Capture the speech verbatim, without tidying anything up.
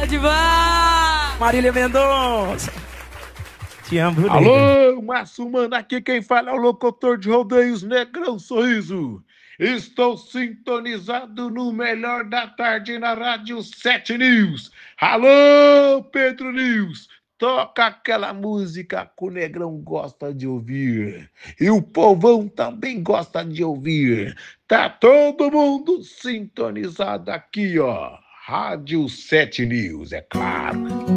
Adivar! Marília Mendonça. Te amo, viu, nega? Alô, Márcio Mano, aqui quem fala é o locutor de rodeios Negrão Sorriso. Estou sintonizado no melhor da tarde na Rádio sete News. Alô, Pedro News, toca aquela música que o Negrão gosta de ouvir. E o povão também gosta de ouvir. Tá todo mundo sintonizado aqui, ó. Rádio sete News, é claro.